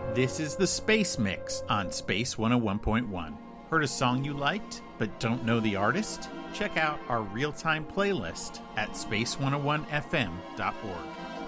This is the Space Mix on Space 101.1. Heard a song you liked but don't know the artist? Check out our real-time playlist at space101fm.org.